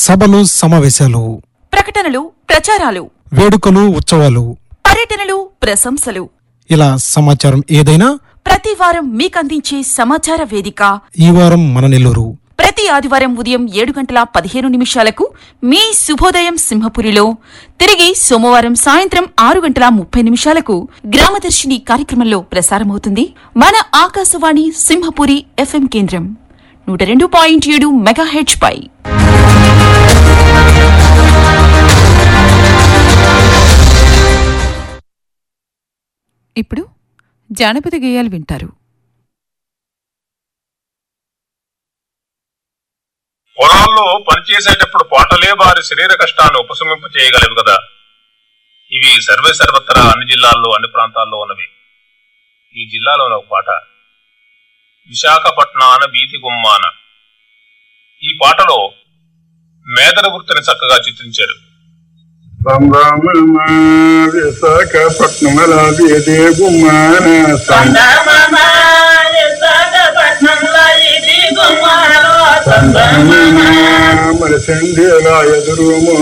సభలు సమావేశాలు, ప్రకటనలు ప్రచారాలు, వేడుకలు ఉత్సవాలు, పర్యటనలు ప్రశంసలు, ఇలా సమాచారం ఏదైనా ప్రతి వారం మీకందించే సమాచార వేదిక ఈ వారం మన నెల్లూరు. ప్రతి ఆదివారం ఉదయం 7:15 మీ శుభోదయం సింహపురిలో, తిరిగి సోమవారం సాయంత్రం 6:30 గ్రామదర్శిని కార్యక్రమంలో ప్రసారమవుతుంది మన ఆకాశవాణి సింహపురి FM కేంద్రం 102.7 మెగాహెర్ట్జ్ పై. ఇప్పుడు జానపద గేయాలు వింటారు. పొలాల్లో పనిచేసేటప్పుడు పాటలే వారి శరీర కష్టాన్ని ఉపశమింప చేయగలవు కదా. ఇవి సర్వత్రా అన్ని జిల్లాల్లో అన్ని ప్రాంతాల్లో ఉన్నవి. ఈ జిల్లాలోని ఒక పాట విశాఖపట్నాన వీధి గుమ్మాన. ఈ పాటలో మేదర వృత్తిని చక్కగా చిత్రించారు. విశాఖపట్నం వీధి గుమ్మాన మరి సంధ్యలా ఎదురు